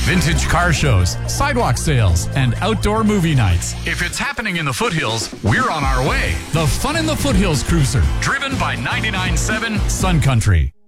vintage car shows, sidewalk sales, and outdoor movie nights. If it's happening in the foothills, we're on our way. The Fun in the Foothills Cruiser, driven by 99.7 Sun Country.